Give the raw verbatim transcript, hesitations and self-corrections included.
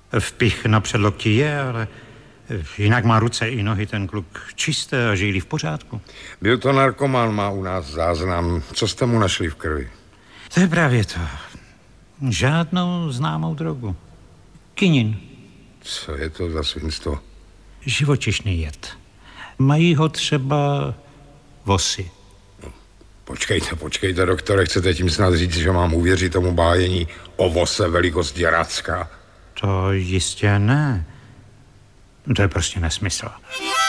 Vpich na předloktí je, ale jinak má ruce i nohy ten kluk čisté a žili v pořádku. Byl to narkoman, má u nás záznam. Co jste mu našli v krvi? To je právě to. Žádnou známou drogu. Kinin. Co je to za svinstvo? Živočišný jed. Mají ho třeba vosy. No, počkejte, počkejte, doktore, chcete tím snad říct, že mám uvěřit tomu bájení o vose velikosti Racka? To jistě ne. To je prostě nesmysl.